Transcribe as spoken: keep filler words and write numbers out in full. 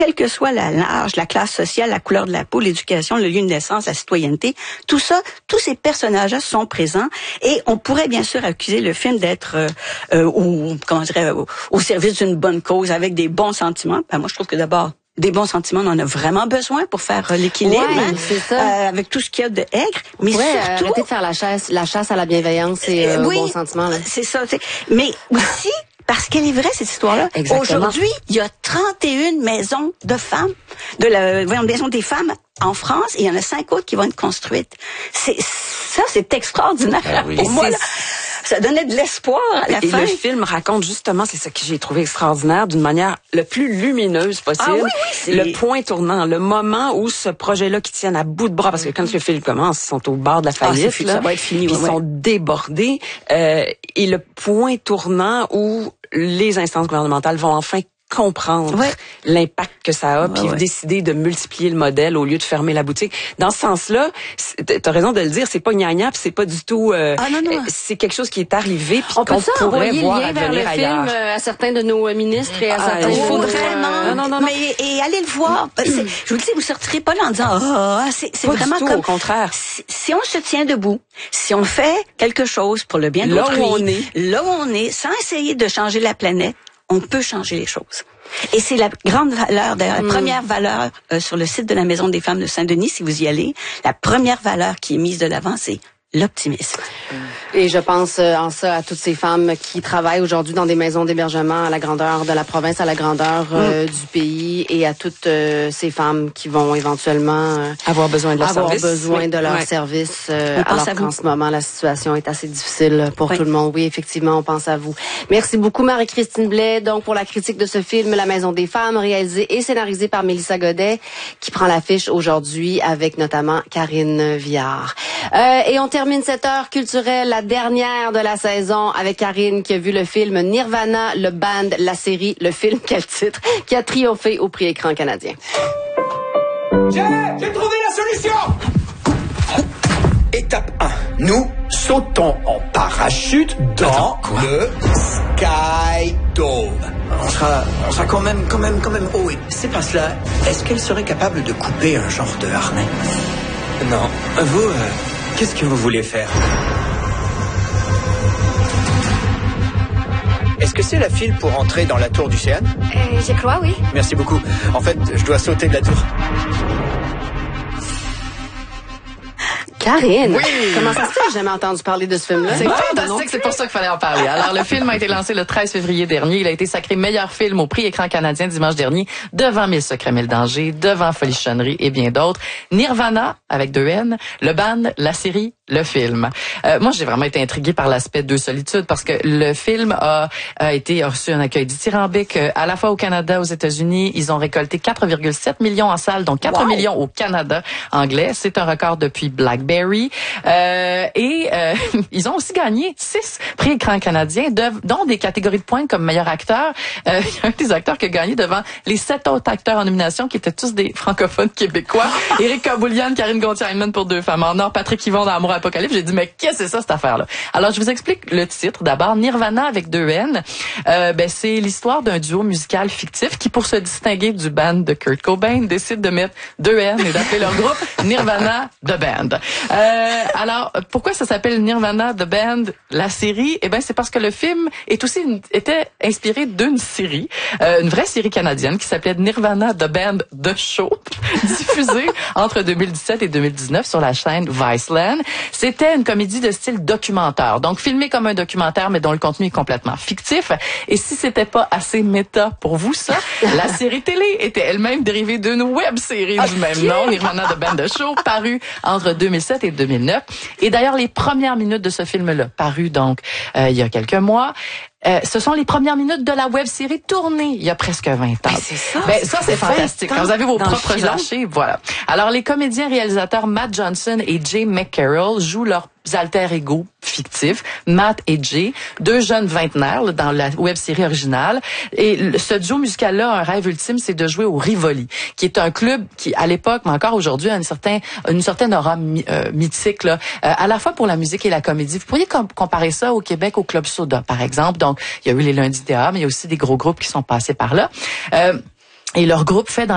quelle que soit la l'âge, la classe sociale, la couleur de la peau, l'éducation, le lieu de naissance, la citoyenneté, tout ça, tous ces personnages-là sont présents et on pourrait bien sûr accuser le film d'être euh, euh, au, comment dirais, au, au service d'une bonne cause avec des bons sentiments. Ben, moi, je trouve que d'abord, des bons sentiments, on en a vraiment besoin pour faire euh, l'équilibre, ouais, hein, c'est ça. Euh, avec tout ce qu'il y a de aigre. Mais ouais, surtout, arrêtez de faire la chasse, la chasse à la bienveillance et euh, oui, aux bons sentiments. Là. C'est ça. C'est, mais aussi, parce qu'elle est vraie, cette histoire-là. Exactement. Aujourd'hui, il y a trente et une maisons de femmes, de la voyons, maison des femmes en France, et il y en a cinq autres qui vont être construites. C'est, ça, c'est extraordinaire. Ah oui. Pour moi, là, ça donnait de l'espoir à la et fin. le film raconte justement, c'est ça que j'ai trouvé extraordinaire, d'une manière le plus lumineuse possible. Ah oui, oui, c'est... Le point tournant, le moment où ce projet-là qui tiennent à bout de bras, parce que quand le film commence, ils sont au bord de la faillite, ah, là, ça va être fini, puis ouais, ils sont ouais. débordés. Euh, et le point tournant où les instances gouvernementales vont enfin comprendre ouais. l'impact que ça a, ouais, puis ouais. décider de multiplier le modèle au lieu de fermer la boutique. Dans ce sens-là, t'as raison de le dire, c'est pas gnagna, puis c'est pas du tout. Euh, ah, non, non. C'est quelque chose qui est arrivé, puis on qu'on peut ça pourrait envoyer voir le lien vers advenir le ailleurs. film à certains de nos ministres et à Ah, certains. il faut de nos, vraiment. euh, non, non, non, mais et allez le voir. C'est, je vous le dis, vous sortirez pas là en disant ah, oh, c'est, c'est pas vraiment du tout, comme au contraire. Si, si on se tient debout, si on fait quelque chose pour le bien de Là l'autrui, où on est, là où on est, sans essayer de changer la planète, on peut changer les choses. Et c'est la grande valeur, d'ailleurs, la mm. première valeur euh, sur le site de la Maison des femmes de Saint-Denis, si vous y allez, la première valeur qui est mise de l'avant, c'est l'optimisme. Et je pense euh, en ça à toutes ces femmes qui travaillent aujourd'hui dans des maisons d'hébergement à la grandeur de la province, à la grandeur euh, mm. du pays, et à toutes euh, ces femmes qui vont éventuellement euh, avoir besoin de leur avoir service. besoin oui. de leur ouais. service, euh, alors qu'en ce moment la situation est assez difficile pour oui. tout le monde. Oui, effectivement, on pense à vous. Merci beaucoup Marie-Christine Blais, donc pour la critique de ce film La Maison des femmes, réalisé et scénarisé par Mélissa Godet, qui prend l'affiche aujourd'hui avec notamment Karine Viard. Euh, et on termine cette heure culturelle, la dernière de la saison, avec Karine qui a vu le film Nirvana, le band, la série, le film, quel titre, qui a triomphé au prix Écran canadien. J'ai, j'ai trouvé la solution! Étape un. Nous sautons en parachute dans Attends, quoi? le Sky Dome. On sera, on sera quand même, quand même, quand même haut. Et c'est pas cela. Est-ce qu'elle serait capable de couper un genre de harnais? Non. Vous, euh, qu'est-ce que vous voulez faire? Est-ce que c'est la file pour entrer dans la tour du Céan? Euh, je crois, oui. Merci beaucoup. En fait, je dois sauter de la tour. Karine, oui. Comment ça se fait? J'ai jamais entendu parler de ce film-là. C'est fantastique, c'est pour ça qu'il fallait en parler. Alors, le film a été lancé le treize février dernier. Il a été sacré meilleur film au prix Écran canadien dimanche dernier, devant Mille secrets, mille dangers, devant Folichonnerie et bien d'autres. Nirvana, avec deux N, le band, la série, le film. Euh, moi, j'ai vraiment été intriguée par l'aspect de solitude parce que le film a, a été a reçu un accueil dithyrambique euh, à la fois au Canada, aux États-Unis. Ils ont récolté quatre virgule sept millions en salles, donc quatre wow. millions au Canada anglais. C'est un record depuis Blackberry. Euh, et euh, ils ont aussi gagné six prix Écran canadien, de, dont des catégories de points comme meilleur acteur. Euh, il y a un des acteurs qui a gagné devant les sept autres acteurs en nomination qui étaient tous des francophones québécois. Éric Kaboulian, Karine Gontier-Heinemann pour Deux femmes en or, Patrick Yvon dans Amour Apocalypse. J'ai dit, mais qu'est-ce que c'est ça, cette affaire-là? Alors, je vous explique le titre. D'abord, Nirvana avec deux N. Euh, ben, c'est l'histoire d'un duo musical fictif qui, pour se distinguer du band de Kurt Cobain, décide de mettre deux N et d'appeler leur groupe Nirvana The Band. Euh, alors, pourquoi ça s'appelle Nirvana The Band, la série? Eh ben, c'est parce que le film est aussi une, était inspiré d'une série, euh, une vraie série canadienne qui s'appelait Nirvana The Band The Show, diffusée entre deux mille dix-sept et deux mille dix-neuf sur la chaîne Viceland. C'était une comédie de style documentaire, donc filmée comme un documentaire, mais dont le contenu est complètement fictif. Et si c'était pas assez méta pour vous, ça, la série télé était elle-même dérivée d'une web-série du même nom, Nirvana The Band The Show, parue entre deux mille sept et deux mille neuf. Et d'ailleurs, les premières minutes de ce film-là, paru donc euh, il y a quelques mois, Euh, ce sont les premières minutes de la web-série tournée il y a presque vingt ans. Ben, c'est ça. Ben, ça, c'est fantastique. Quand vous avez vos propres filon. archives, voilà. Alors, les comédiens réalisateurs Matt Johnson et Jay McCarroll jouent leurs alter ego fictifs, Matt et Jay, deux jeunes vingtenaires là, dans la web-série originale. Et le, ce duo musical-là, un rêve ultime, c'est de jouer au Rivoli, qui est un club qui, à l'époque, mais encore aujourd'hui, a une certaine, une certaine aura mi, euh, mythique, là, euh, à la fois pour la musique et la comédie. Vous pourriez com- comparer ça au Québec au Club Soda, par exemple. Donc, il y a eu les Lundis Théâtre, mais il y a aussi des gros groupes qui sont passés par là. Euh, et leur groupe fait dans